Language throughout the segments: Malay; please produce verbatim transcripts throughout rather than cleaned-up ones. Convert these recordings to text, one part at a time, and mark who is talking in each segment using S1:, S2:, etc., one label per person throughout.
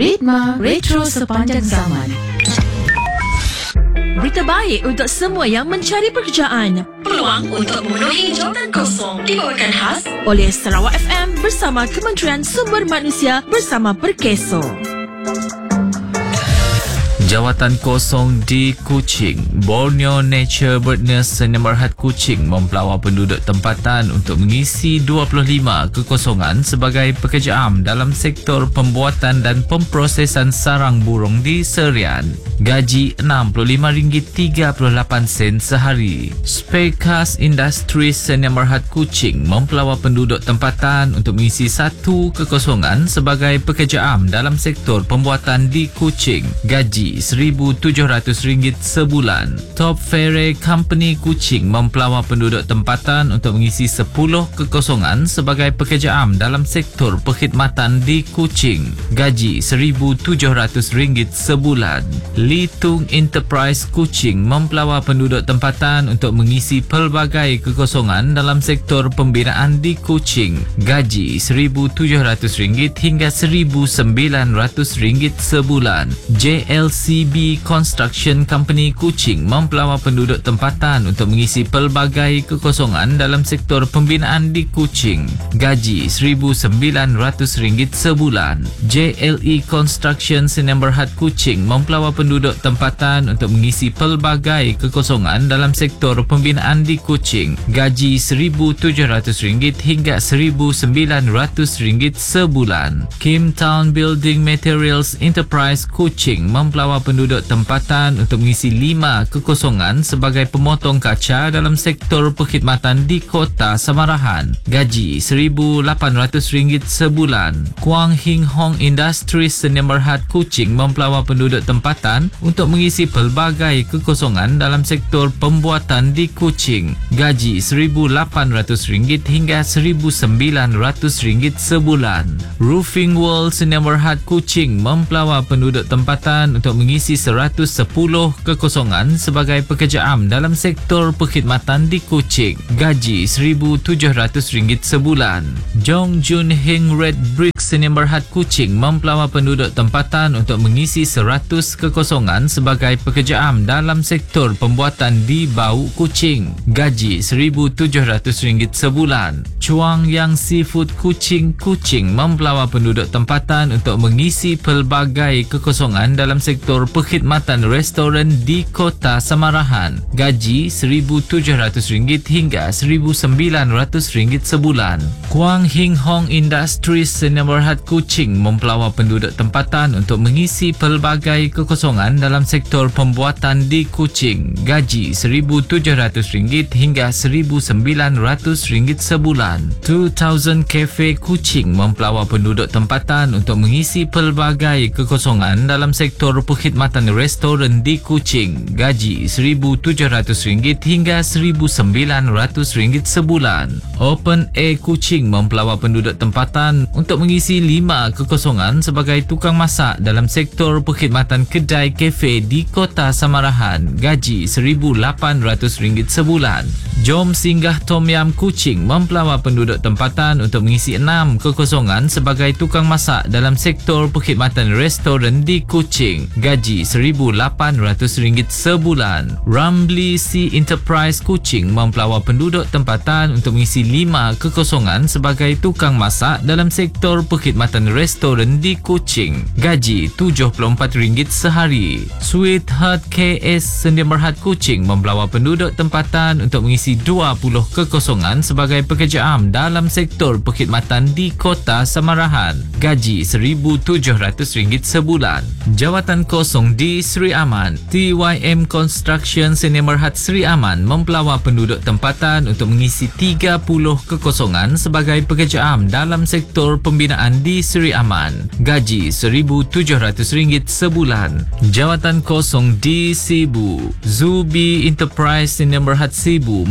S1: Ritma Retro Sepanjang Zaman.
S2: Berita baik untuk semua yang mencari pekerjaan. Peluang untuk memenuhi jawatan kosong dibawakan khas oleh Sarawak F M bersama Kementerian Sumber Manusia bersama Perkeso.
S3: Jawatan kosong di Kuching. Borneo Nature Birdness Sdn Bhd Kuching mempelawar penduduk tempatan untuk mengisi dua puluh lima kekosongan sebagai pekerja am dalam sektor pembuatan dan pemprosesan sarang burung di Serian. Gaji enam puluh lima ringgit tiga puluh lapan sen sehari. Spekas Industries Sdn Bhd Kuching mempelawar penduduk tempatan untuk mengisi satu kekosongan sebagai pekerja am dalam sektor pembuatan di Kuching. Gaji seribu tujuh ratus ringgit sebulan. Top Ferry Company Kuching mempelawar penduduk tempatan untuk mengisi sepuluh kekosongan sebagai pekerja am dalam sektor perkhidmatan di Kuching. Gaji seribu tujuh ratus ringgit sebulan. Litung Enterprise Kuching mempelawar penduduk tempatan untuk mengisi pelbagai kekosongan dalam sektor pembinaan di Kuching. Gaji seribu tujuh ratus ringgit hingga seribu sembilan ratus ringgit sebulan. J L C B Construction Company Kuching mempelawar penduduk tempatan untuk mengisi pelbagai kekosongan dalam sektor pembinaan di Kuching. Gaji seribu sembilan ratus ringgit sebulan. J L E Construction Sdn Bhd Kuching mempelawar penduduk tempatan untuk mengisi pelbagai kekosongan dalam sektor pembinaan di Kuching. Gaji seribu tujuh ratus ringgit hingga seribu sembilan ratus ringgit sebulan. Kim Town Building Materials Enterprise Kuching mempelawar penduduk tempatan untuk mengisi lima kekosongan sebagai pemotong kaca dalam sektor perkhidmatan di Kota Samarahan. Gaji seribu lapan ratus ringgit sebulan. Kuang Hing Hong Industries Sdn Bhd Kuching mempelawar penduduk tempatan untuk mengisi pelbagai kekosongan dalam sektor pembuatan di Kuching. Gaji seribu lapan ratus ringgit hingga seribu sembilan ratus ringgit sebulan. Roofing World Sdn Bhd Kuching mempelawar penduduk tempatan untuk mengisi seratus sepuluh kekosongan sebagai pekerja am dalam sektor perkhidmatan di Kuching. Gaji seribu tujuh ratus ringgit sebulan. Jong Jun Hing Red Bricks Sdn Bhd Kuching mempelawar penduduk tempatan untuk mengisi seratus kekosongan sebagai pekerja am dalam sektor pembuatan di Bau Kuching. Gaji seribu tujuh ratus ringgit sebulan. Chuang Yang Seafood Kuching Kuching mempelawar penduduk tempatan untuk mengisi pelbagai kekosongan dalam sektor perkhidmatan restoran di Kota Samarahan. Gaji seribu tujuh ratus ringgit hingga seribu sembilan ratus ringgit sebulan. Kuang Hing Hong Industries Sdn Bhd Kuching mempelawar penduduk tempatan untuk mengisi pelbagai kekosongan dalam sektor pembuatan di Kuching. Gaji seribu tujuh ratus ringgit hingga seribu sembilan ratus ringgit sebulan. dua ribu Cafe Kuching mempelawar penduduk tempatan untuk mengisi pelbagai kekosongan dalam sektor perkhidmatan restoran di Kuching. Gaji seribu tujuh ratus ringgit hingga seribu sembilan ratus ringgit sebulan. Open Air Kuching mempelawar penduduk tempatan untuk mengisi lima kekosongan sebagai tukang masak dalam sektor perkhidmatan kedai kafe di Kota Samarahan. Gaji seribu lapan ratus ringgit sebulan. Jom Singgah Tom Yam Kuching mempelawar penduduk tempatan untuk mengisi enam kekosongan sebagai tukang masak dalam sektor perkhidmatan restoran di Kuching. Gaji seribu lapan ratus ringgit sebulan. Rambli Sea Enterprise Kuching mempelawar penduduk tempatan untuk mengisi lima kekosongan sebagai tukang masak dalam sektor perkhidmatan restoran di Kuching. Gaji tujuh puluh empat ringgit sehari. Sweetheart K S Sdn Bhd Kuching mempelawar penduduk tempatan untuk mengisi dua puluh kekosongan sebagai pekerja am dalam sektor perkhidmatan di Kota Samarahan. Gaji seribu tujuh ratus ringgit sebulan. Jawatan kosong di Sri Aman. T Y M Construction Sdn Bhd Sri Aman mempelawar penduduk tempatan untuk mengisi tiga puluh kekosongan sebagai pekerja am dalam sektor pembinaan di Sri Aman. Gaji seribu tujuh ratus ringgit sebulan. Jawatan kosong di Sibu. Zubi Enterprise Sdn Bhd Sibu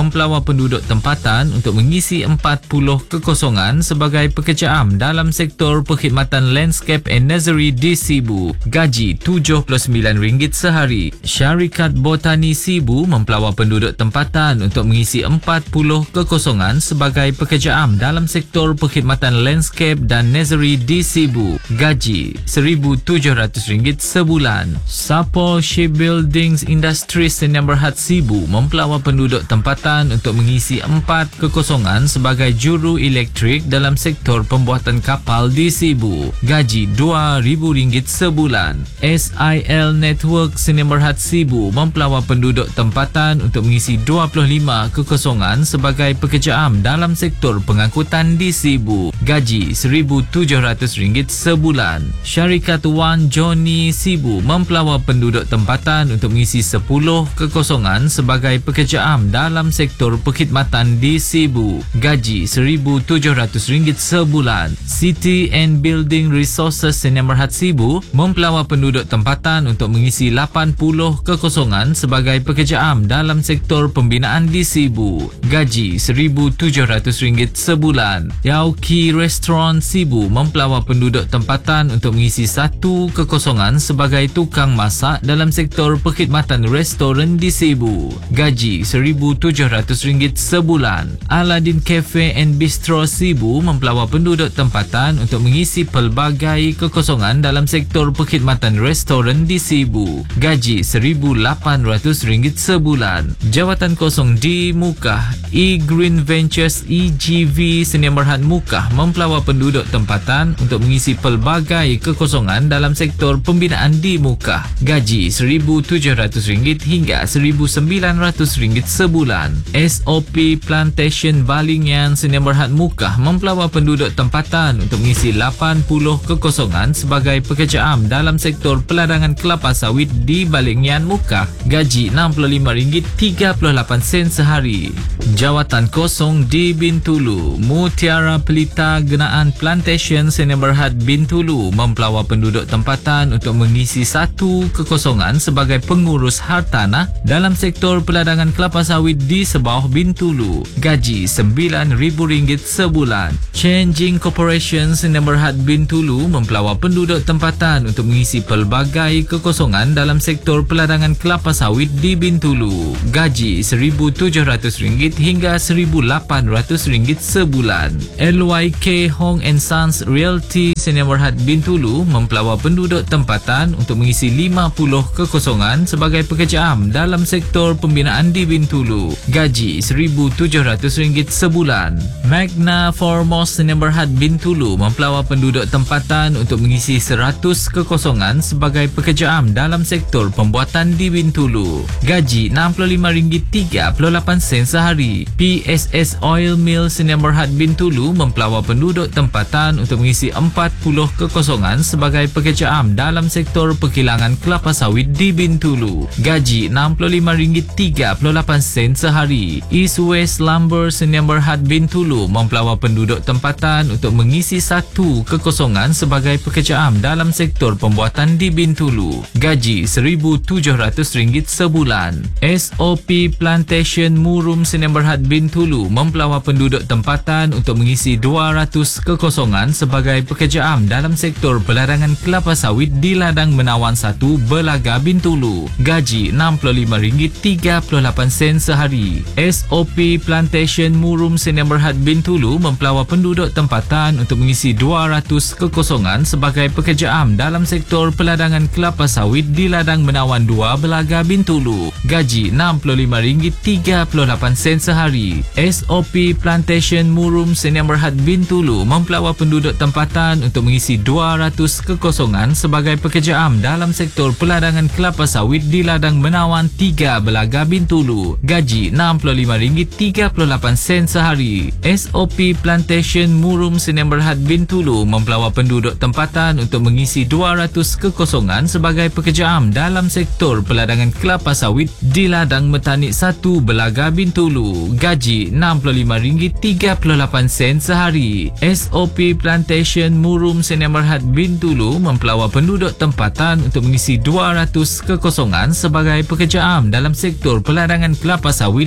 S3: mempelawar penduduk tempatan untuk mengisi empat puluh kekosongan sebagai pekerja am dalam sektor perkhidmatan landscape and nursery di Sibu. Gaji tujuh puluh sembilan ringgit sehari. Syarikat Botani Sibu mempelawar penduduk tempatan untuk mengisi empat puluh kekosongan sebagai pekerja am dalam sektor perkhidmatan landscape dan nursery di Sibu. Gaji seribu tujuh ratus ringgit sebulan. Sapor Shipbuildings Industries Sdn Bhd Sibu mempelawar penduduk tempatan untuk mengisi empat kekosongan sebagai juru elektrik dalam sektor pembuatan kapal di Sibu. Gaji dua ribu ringgit sebulan. S I L Network Sdn Bhd Sibu mempelawar penduduk tempatan untuk mengisi dua puluh lima kekosongan sebagai pekerja am dalam sektor pengangkutan di Sibu. Gaji seribu tujuh ratus ringgit sebulan. Syarikat Wan Johnny Sibu mempelawar penduduk tempatan untuk mengisi sepuluh kekosongan sebagai pekerja am dalam sektor perkhidmatan di Sibu. Gaji seribu tujuh ratus ringgit sebulan. City and Building Resources Sdn Bhd Sibu mempelawar penduduk tempatan untuk mengisi lapan puluh kekosongan sebagai pekerja am dalam sektor pembinaan di Sibu. Gaji seribu tujuh ratus ringgit sebulan. Yauki Restaurant Sibu mempelawar penduduk tempatan untuk mengisi satu kekosongan sebagai tukang masak dalam sektor perkhidmatan restoran di Sibu. Gaji seribu tujuh ratus ringgit sebulan. Aladdin Cafe and Bistro Sibu mempelawar penduduk tempatan untuk mengisi pelbagai kekosongan dalam sektor perkhidmatan restoran di Sibu. Gaji seribu lapan ratus ringgit sebulan. Jawatan kosong di Mukah. E-Green Ventures E G V Sdn Bhd Mukah mempelawar penduduk tempatan untuk mengisi pelbagai kekosongan dalam sektor pembinaan di Mukah. Gaji seribu tujuh ratus ringgit hingga seribu sembilan ratus ringgit sebulan. S O P Plantation Balingian Sdn Bhd Mukah mempelawar penduduk tempatan untuk mengisi lapan puluh kekosongan sebagai pekerja am dalam sektor peladangan kelapa sawit di Balingian Mukah. Gaji enam puluh lima ringgit tiga puluh lapan sen sehari. Jawatan kosong di Bintulu. Mutiara Pelita Genaan Plantation Sdn Bhd Bintulu mempelawar penduduk tempatan untuk mengisi satu kekosongan sebagai pengurus hartanah dalam sektor peladangan kelapa sawit di Sebauh Bintulu. Gaji sembilan ribu ringgit sebulan. Changing Corporation Sdn Bhd Bintulu mempelawar penduduk tempatan untuk mengisi pelbagai kekosongan dalam sektor peladangan kelapa sawit di Bintulu. Gaji seribu tujuh ratus ringgit hingga seribu lapan ratus ringgit sebulan. L Y K Hong and Sons Realty Sdn Bhd Bintulu mempelawar penduduk tempatan untuk mengisi lima puluh kekosongan sebagai pekerja am dalam sektor pembinaan di Bintulu. Gaji seribu tujuh ratus ringgit sebulan. Magna Formos Sdn Bhd Bintulu mempelawar penduduk tempatan untuk mengisi seratus kekosongan sebagai pekerja am dalam sektor pembuatan di Bintulu. Gaji enam puluh lima ringgit tiga puluh lapan sen sehari. P S S Oil Mill Sdn Bhd Bintulu mempelawar penduduk tempatan untuk mengisi empat puluh kekosongan sebagai pekerja am dalam sektor perkilangan kelapa sawit di Bintulu. Gaji enam puluh lima ringgit tiga puluh lapan sen sehari. East West Lumber Sdn Bhd Bintulu mempelawar penduduk tempatan untuk mengisi satu kekosongan sebagai pekerja am dalam sektor pembuatan di Bintulu. Gaji seribu tujuh ratus ringgit sebulan. S O P Plantation Murum Sdn Bhd Bintulu mempelawar penduduk tempatan untuk mengisi dua ratus kekosongan sebagai pekerja am dalam sektor peladangan kelapa sawit di Ladang Menawan satu, Belaga, Bintulu. Gaji enam puluh lima ringgit tiga puluh lapan sen sehari. S O P Plantation Murum Sdn Bhd Bintulu mempelawar penduduk tempatan untuk mengisi dua ratus kekosongan sebagai pekerja am dalam sektor peladangan kelapa sawit di Ladang Menawan dua, Belaga, Bintulu. Gaji enam puluh lima ringgit tiga puluh lapan sen sehari. S O P Plantation Murum Sdn Bhd Bintulu mempelawar penduduk tempatan untuk mengisi dua ratus kekosongan sebagai pekerja am dalam sektor peladangan kelapa sawit di Ladang Menawan tiga, Belaga, Bintulu. Gaji enam puluh lima ringgit tiga puluh lapan sen sehari. S O P Plantation Murum Sdn Bhd Bintulu mempelawar penduduk tempatan untuk mengisi dua ratus kekosongan sebagai pekerja am dalam sektor peladangan kelapa sawit di Ladang Metanik satu, Belaga, Bintulu. Gaji enam puluh lima ringgit tiga puluh lapan sen sehari. S O P Plantation Murum Sdn Bhd Bintulu mempelawar penduduk tempatan untuk mengisi dua ratus kekosongan sebagai pekerja am dalam sektor peladangan kelapa sawit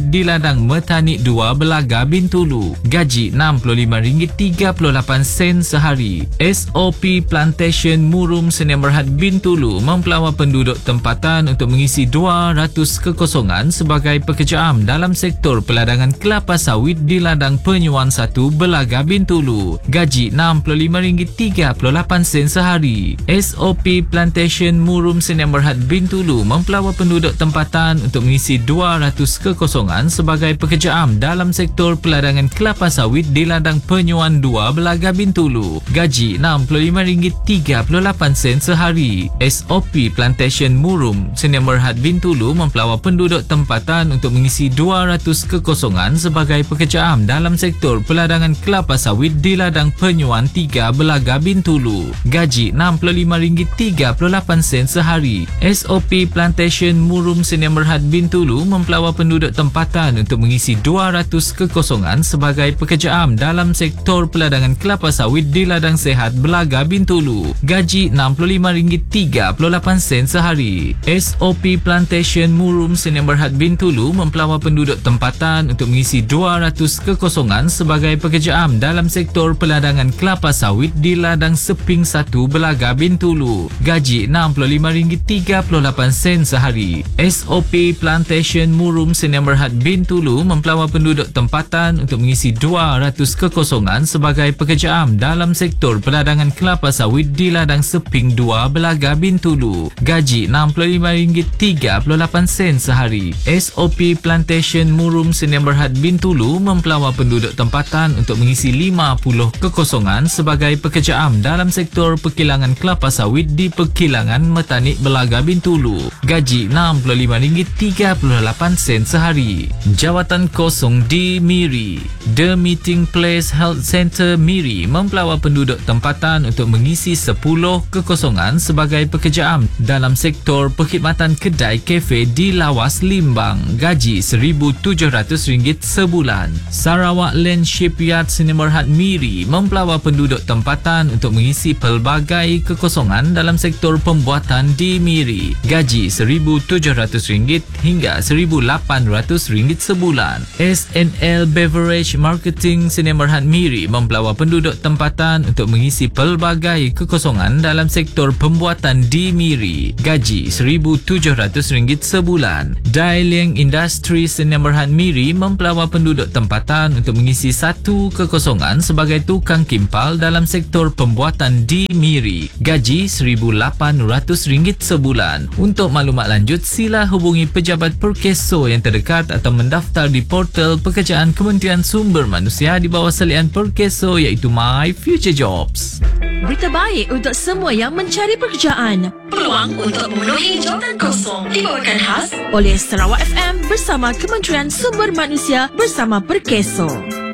S3: sawit di ladang Metanik dua Belaga Bintulu. Gaji enam puluh lima ringgit tiga puluh lapan sen sehari. S O P Plantation Murum Sdn Bhd Bintulu mempelawar penduduk tempatan untuk mengisi dua ratus kekosongan sebagai pekerja am dalam sektor peladangan kelapa sawit di ladang Penyuan satu Belaga Bintulu. Gaji enam puluh lima ringgit tiga puluh lapan sen sehari. S O P Plantation Murum Sdn Bhd Bintulu mempelawar penduduk tempatan untuk mengisi dua ratus kekosongan sebagai pekerja am dalam sektor peladangan kelapa sawit di ladang Penyuan dua Belaga Bintulu. Gaji enam puluh lima ringgit tiga puluh lapan sen sehari. S O P Plantation Murum Sdn Bhd Bintulu mempelawar penduduk tempatan untuk mengisi dua ratus kekosongan sebagai pekerja am dalam sektor peladangan kelapa sawit di ladang Penyuan tiga Belaga Bintulu. Gaji enam puluh lima ringgit tiga puluh lapan sen sehari. S O P Plantation Murum Sdn Bhd Bintulu mempelawar penduduk tempatan untuk mengisi dua ratus kekosongan sebagai pekerja am dalam sektor peladangan kelapa sawit di ladang Sehat Belaga Bintulu. Gaji enam puluh lima ringgit tiga puluh lapan sen sehari. S O P Plantation Murum Sdn Bhd Bintulu mempelawar penduduk tempatan untuk mengisi dua ratus kekosongan sebagai pekerja am dalam sektor peladangan kelapa sawit di ladang Seping satu Belaga Bintulu. Gaji enam puluh lima ringgit tiga puluh lapan sen sehari. S O P Plantation Murum Sdn Bhd Bintulu mempelawar penduduk tempatan untuk mengisi dua ratus kekosongan sebagai pekerja am dalam sektor peladangan kelapa sawit di ladang Seping dua Belaga Bintulu. Gaji enam puluh lima ringgit tiga puluh lapan sen sehari. S O P Plantation Murum Sdn Bhd Bintulu mempelawar penduduk tempatan untuk mengisi lima puluh kekosongan sebagai pekerja am dalam sektor perkilangan kelapa sawit di Perkilangan Metanik Belaga Bintulu. Gaji enam puluh lima ringgit tiga puluh lapan sen sehari. Jawatan kosong di Miri. The Meeting Place Health Center Miri mempelawar penduduk tempatan untuk mengisi sepuluh kekosongan sebagai pekerja am dalam sektor perkhidmatan kedai kafe di Lawas Limbang. Gaji seribu tujuh ratus ringgit sebulan. Sarawak Land Shipyard Sdn Bhd Miri mempelawar penduduk tempatan untuk mengisi pelbagai kekosongan dalam sektor pembuatan di Miri. Gaji seribu tujuh ratus ringgit hingga seribu lapan ratus ringgit sebulan. S N L Beverage Marketing Sdn Bhd Miri mempelawar penduduk tempatan untuk mengisi pelbagai kekosongan dalam sektor pembuatan di Miri. Gaji seribu tujuh ratus ringgit sebulan. Dailing Industry Sdn Bhd Miri mempelawar penduduk tempatan untuk mengisi satu kekosongan sebagai tukang kimpal dalam sektor pembuatan di Miri. Gaji seribu lapan ratus ringgit sebulan. Untuk maklumat lanjut, sila hubungi pejabat Perkeso yang terdekat atau mendaftar di portal pekerjaan Kementerian Sumber Manusia di bawah salian Perkeso iaitu My Future Jobs.
S2: Berita baik untuk semua yang mencari pekerjaan. Peluang untuk memenuhi jawatan kosong dibawakan khas oleh Sarawak F M bersama Kementerian Sumber Manusia bersama Perkeso.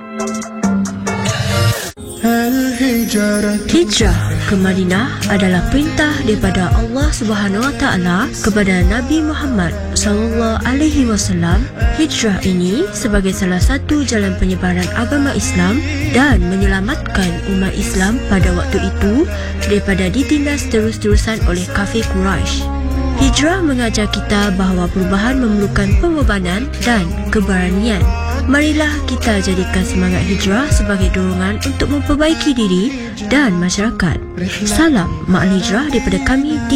S4: Hijrah ke Madinah adalah perintah daripada Allah Subhanahu Wa Taala kepada Nabi Muhammad sallallahu alaihi wasallam. Hijrah ini sebagai salah satu jalan penyebaran agama Islam dan menyelamatkan umat Islam pada waktu itu daripada ditindas terus-terusan oleh kafir Quraisy. Hijrah mengajar kita bahawa perubahan memerlukan pengorbanan dan keberanian. Marilah kita jadikan semangat hijrah sebagai dorongan untuk memperbaiki diri dan masyarakat. Salam makna hijrah daripada kami.